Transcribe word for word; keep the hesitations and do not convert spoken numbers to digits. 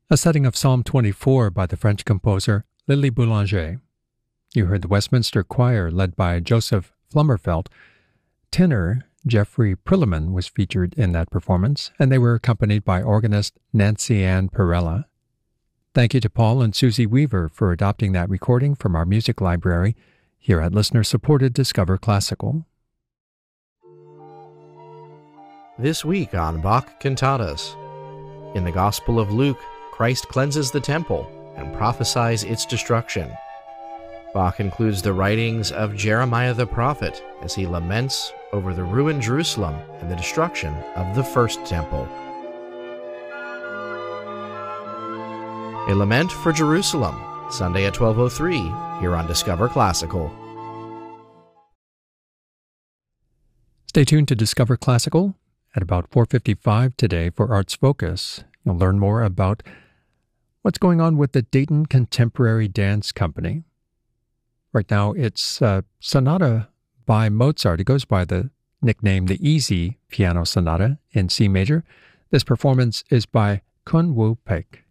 A setting of Psalm twenty-four by the French composer Lily Boulanger. You heard the Westminster Choir led by Joseph Flummerfelt. Tenor Jeffrey Prilliman was featured in that performance, and they were accompanied by organist Nancy Ann Perella. Thank you to Paul and Susie Weaver for adopting that recording from our music library here at listener-supported Discover Classical. This week on Bach Cantatas. In the Gospel of Luke, Christ cleanses the temple and prophesies its destruction. Bach includes the writings of Jeremiah the prophet as he laments over the ruined Jerusalem and the destruction of the first temple. A Lament for Jerusalem, Sunday at twelve oh three, here on Discover Classical. Stay tuned to Discover Classical at about four fifty-five today for Arts Focus. You'll learn more about what's going on with the Dayton Contemporary Dance Company. Right now, it's a sonata by Mozart. It goes by the nickname the Easy Piano Sonata in C major. This performance is by Kun Woo Paik.